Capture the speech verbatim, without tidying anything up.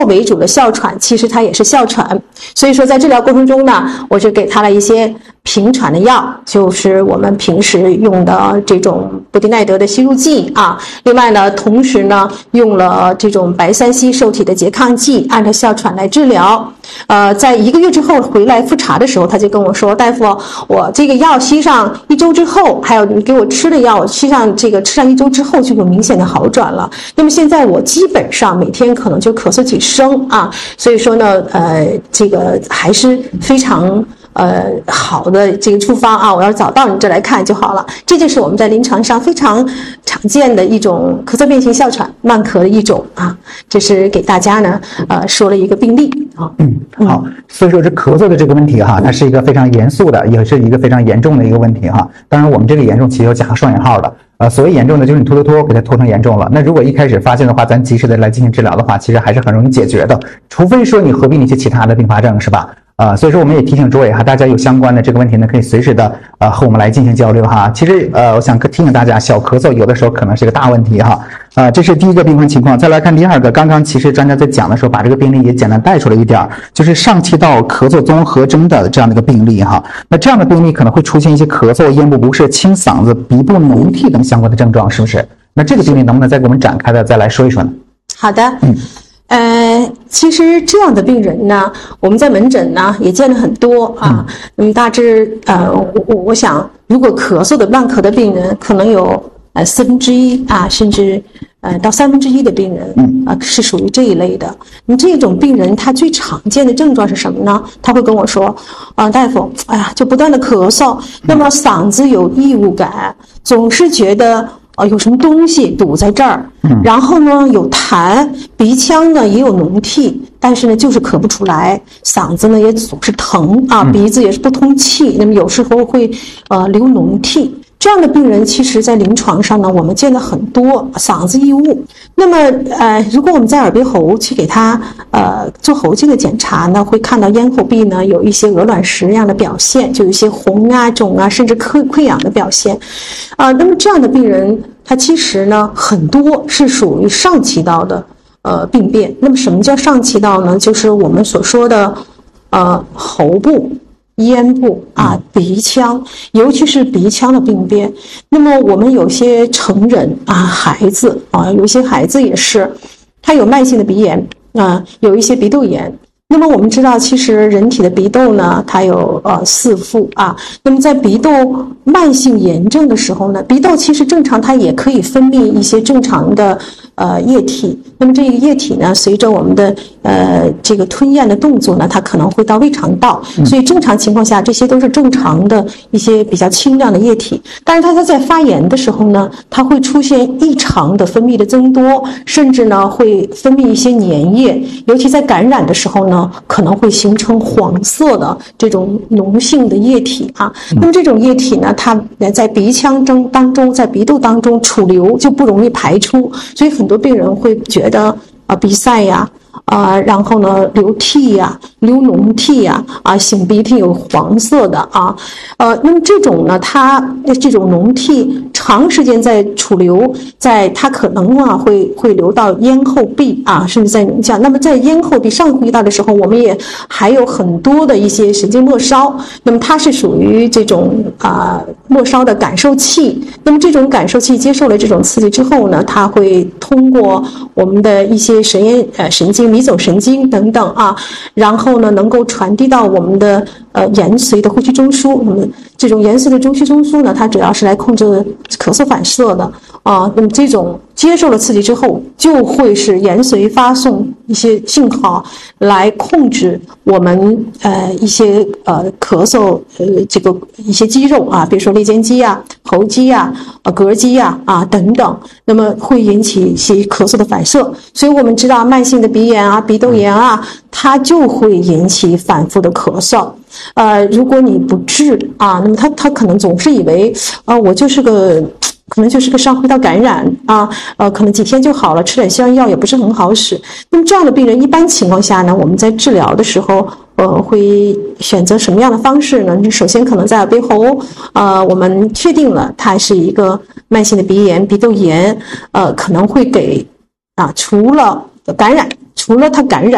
为主的哮喘，其实它也是哮喘。所以说在治疗过程中呢，我就给他了一些平喘的药，就是我们平时用的这种布地奈德的吸入剂啊。另外呢，同时呢用了这种白三烯受体的拮抗剂，按照哮喘来治疗。呃，在一个月之后回来复查的时候，他就跟我说：“大夫，我这个药吸上一周之后，还有你给我吃的药，吸上这个吃上一周之后就有明显的好转了。那么现在我基本上每天可能就咳嗽几声啊，所以说呢，呃，这个还是非常。”呃，好的这个处方啊，我要找到你这来看就好了。这就是我们在临床上非常常见的一种咳嗽变性哮喘慢咳的一种啊。这是给大家呢呃说了一个病例啊。 嗯，好，所以说这咳嗽的这个问题哈，它是一个非常严肃的，也是一个非常严重的一个问题哈。当然，我们这个严重其实有加个双引号的。呃，所谓严重的，就是你拖拖拖给它拖成严重了。那如果一开始发现的话，咱及时的来进行治疗的话，其实还是很容易解决的，除非说你合并一些其他的并发症，是吧？呃，所以说我们也提醒诸位哈，大家有相关的这个问题呢，可以随时的呃和我们来进行交流哈。其实呃，我想提醒大家，小咳嗽有的时候可能是个大问题哈。啊、呃，这是第一个病患情况。再来看第二个，刚刚其实专家在讲的时候，把这个病例也简单带出了一点，就是上气道咳嗽综合征的这样的一个病例哈。那这样的病例可能会出现一些咳嗽、咽部不适、清嗓子、鼻部脓涕等相关的症状，是不是？那这个病例能不能再给我们展开的再来说一说呢？ 好的， 嗯。 呃，其实这样的病人呢，我们在门诊呢也见了很多啊。那么大致呃，我我想，如果咳嗽的慢咳的病人，可能有呃四分之一啊，甚至呃到三分之一的病人啊、呃、是属于这一类的。那这种病人他最常见的症状是什么呢？他会跟我说，啊、呃，大夫，哎呀，就不断的咳嗽，那么嗓子有异物感，总是觉得。呃，有什么东西堵在这儿，然后呢有痰，鼻腔呢也有脓涕，但是呢就是咳不出来，嗓子呢也总是疼啊，鼻子也是不通气，那么有时候会呃流脓涕。这样的病人其实在临床上呢，我们见了很多嗓子异物。那么呃，如果我们在耳鼻喉去给他呃做喉镜的检查呢，会看到咽喉壁呢有一些鹅卵石一样的表现，就有一些红啊、肿啊，甚至溃溃疡的表现。啊、呃，那么这样的病人，他其实呢很多是属于上气道的呃病变。那么什么叫上气道呢？就是我们所说的呃喉部。咽部啊，鼻腔，尤其是鼻腔的病变。那么我们有些成人啊，孩子啊，有些孩子也是，他有慢性的鼻炎啊，有一些鼻窦炎。那么我们知道，其实人体的鼻窦呢，它有呃四副啊。那么在鼻窦慢性炎症的时候呢，鼻窦其实正常它也可以分泌一些正常的呃液体。那么这个液体呢，随着我们的呃这个吞咽的动作呢，它可能会到胃肠道。所以正常情况下，这些都是正常的一些比较清亮的液体。但是它它在发炎的时候呢，它会出现异常的分泌的增多，甚至呢会分泌一些粘液，尤其在感染的时候呢。可能会形成黄色的这种脓性的液体啊，那么这种液体呢，它在鼻腔中当中，在鼻窦当中储留就不容易排出，所以很多病人会觉得啊鼻塞呀。啊、呃，然后呢，流涕呀、啊，流脓涕呀，啊，擤鼻涕有黄色的啊，呃，那么这种呢，它这种脓涕长时间在储留，在它可能啊会会流到咽后壁啊，甚至在脓腔。那么在咽后壁上呼吸道的时候，我们也还有很多的一些神经末梢，那么它是属于这种啊、呃、末梢的感受器。那么这种感受器接受了这种刺激之后呢，它会通过我们的一些神经呃神经。迷走神经等等啊，然后呢，能够传递到我们的呃延髓的呼吸中枢。那么这种延髓的中枢中枢呢，它主要是来控制咳嗽反射的啊。那么这种接受了刺激之后，就会是延髓发送一些信号来控制我们呃一些呃咳嗽呃这个一些肌肉啊，比如说肋间肌啊、喉肌啊、呃膈肌啊啊等等，那么会引起一些咳嗽的反射。所以我们知道慢性的鼻炎啊、鼻窦炎啊，它就会引起反复的咳嗽。呃，如果你不治啊，那么他他可能总是以为啊、呃，我就是个。可能就是个上呼吸道感染啊，呃，可能几天就好了，吃点消炎药也不是很好使。那么这样的病人，一般情况下呢，我们在治疗的时候，呃，会选择什么样的方式呢？首先，可能在耳鼻喉，呃，我们确定了它是一个慢性的鼻炎、鼻窦炎，呃，可能会给啊，除了感染，除了它感染。